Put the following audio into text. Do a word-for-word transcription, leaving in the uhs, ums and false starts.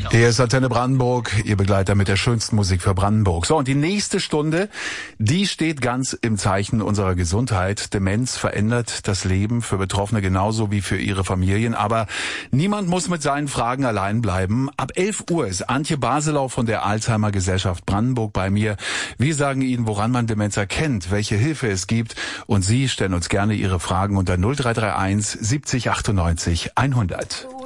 Hier ist Antenne Brandenburg, Ihr Begleiter mit der schönsten Musik für Brandenburg. So, und die nächste Stunde, die steht ganz im Zeichen unserer Gesundheit. Demenz verändert das Leben für Betroffene genauso wie für ihre Familien. Aber niemand muss mit seinen Fragen allein bleiben. Ab elf Uhr ist Antje Baselau von der Alzheimer Gesellschaft Brandenburg bei mir. Wir sagen Ihnen, woran man Demenz erkennt, welche Hilfe es gibt. Und Sie stellen uns gerne Ihre Fragen unter null drei drei eins siebzig achtundneunzig hundert.